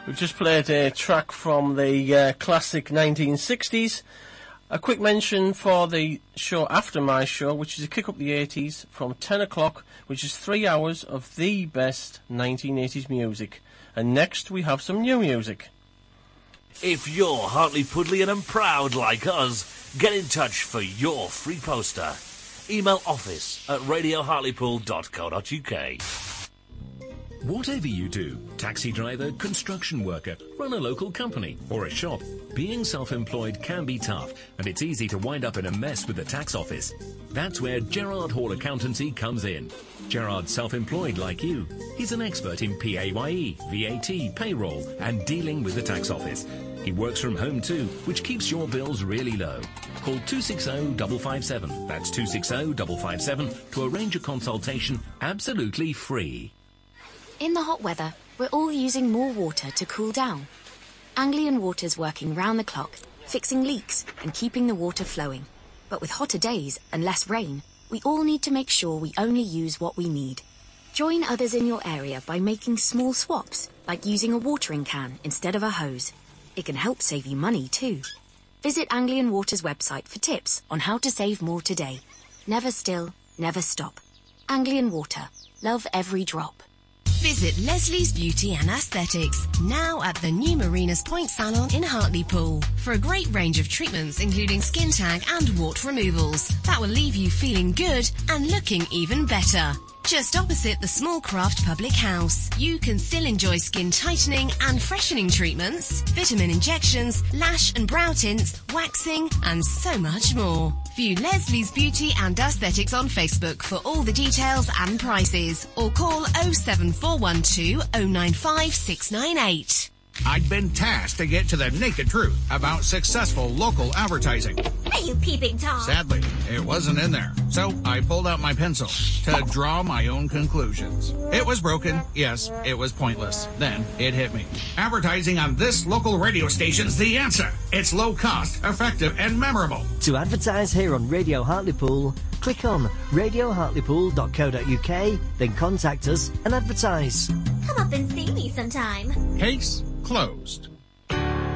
We've just played a track from the classic 1960s. A quick mention for the show after my show, which is a Kick Up the 80s from 10 o'clock, which is 3 hours of the best 1980s music. And next we have some new music. If you're Hartlepoolian and proud like us, get in touch for your free poster. Email office@radiohartlepool.co.uk. Whatever you do, taxi driver, construction worker, run a local company or a shop, being self-employed can be tough, and it's easy to wind up in a mess with the tax office. That's where Gerard Hall Accountancy comes in. Gerard's self-employed like you. He's an expert in PAYE, VAT, payroll, and dealing with the tax office. He works from home too, which keeps your bills really low. Call 260-557. That's 260-557 to arrange a consultation absolutely free. In the hot weather, we're all using more water to cool down. Anglian Water's working round the clock, fixing leaks and keeping the water flowing. But with hotter days and less rain, we all need to make sure we only use what we need. Join others in your area by making small swaps, like using a watering can instead of a hose. It can help save you money too. Visit Anglian Water's website for tips on how to save more today. Never still, never stop. Anglian Water. Love every drop. Visit Leslie's Beauty and Aesthetics, now at the new Marinas Point Salon in Hartlepool, for a great range of treatments including skin tag and wart removals that will leave you feeling good and looking even better. Just opposite the Small Craft Public House, you can still enjoy skin tightening and freshening treatments, vitamin injections, lash and brow tints, waxing, and so much more. View Leslie's Beauty and Aesthetics on Facebook for all the details and prices, or call 07412 095 698. I'd been tasked to get to the naked truth about successful local advertising. Are you peeping Tom? Sadly, it wasn't in there. So I pulled out my pencil to draw my own conclusions. It was broken. Yes, it was pointless. Then it hit me. Advertising on this local radio station's the answer. It's low cost, effective, and memorable. To advertise here on Radio Hartlepool, click on radiohartlepool.co.uk, then contact us and advertise. Come up and see me sometime. Case closed.